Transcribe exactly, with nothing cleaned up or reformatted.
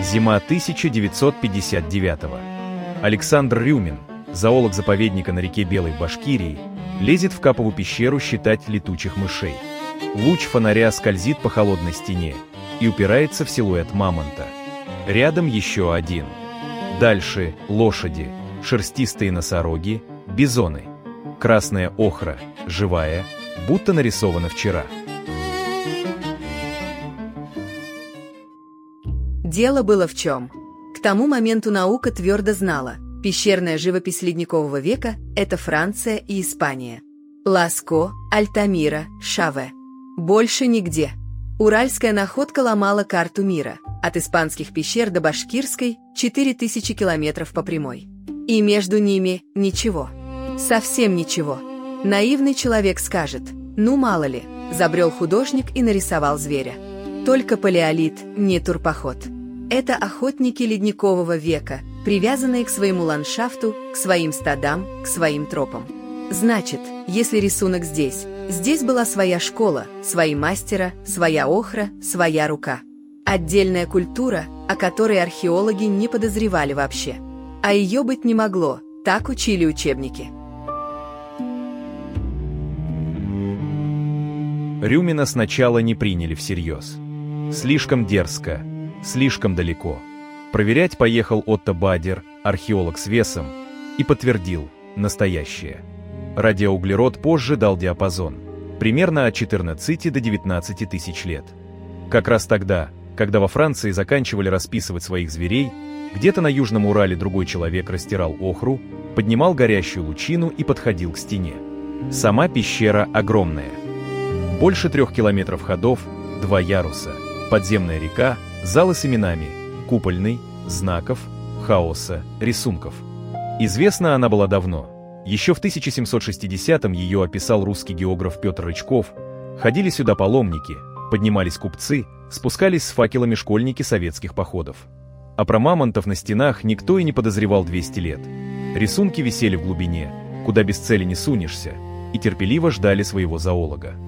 Зима тысяча девятьсот пятьдесят девятого. Александр Рюмин, зоолог заповедника на реке Белой в Башкирии, лезет в Капову пещеру считать летучих мышей. Луч фонаря скользит по холодной стене и упирается в силуэт мамонта. Рядом еще один. Дальше лошади, шерстистые носороги, бизоны. Красная охра, живая, будто нарисована вчера. Дело было в чем. К тому моменту наука твердо знала, пещерная живопись ледникового века – это Франция и Испания. Ласко, Альтамира, Шаве. Больше нигде. Уральская находка ломала карту мира. От испанских пещер до башкирской – четыре тысячи километров по прямой. И между ними ничего. Совсем ничего. Наивный человек скажет: ну мало ли, забрел художник и нарисовал зверя. Только палеолит, не турпоход. Это охотники ледникового века, привязанные к своему ландшафту, к своим стадам, к своим тропам. Значит, если рисунок здесь, здесь была своя школа, свои мастера, своя охра, своя рука. Отдельная культура, о которой археологи не подозревали вообще. А ее быть не могло, так учили учебники. Рюмина сначала не приняли всерьез. Слишком дерзко, слишком далеко. Проверять поехал Отто Бадер, археолог с весом, и подтвердил – настоящее. Радиоуглерод позже дал диапазон – примерно от четырнадцати до девятнадцати тысяч лет. Как раз тогда, когда во Франции заканчивали расписывать своих зверей, где-то на Южном Урале другой человек растирал охру, поднимал горящую лучину и подходил к стене. Сама пещера огромная. Больше трех километров ходов, два яруса, подземная река, залы с именами, купольный, знаков, хаоса, рисунков. Известна она была давно. Еще в тысяча семьсот шестидесятом ее описал русский географ Петр Рычков. Ходили сюда паломники, поднимались купцы, спускались с факелами школьники советских походов. А про мамонтов на стенах никто и не подозревал двести лет. Рисунки висели в глубине, куда без цели не сунешься, и терпеливо ждали своего зоолога.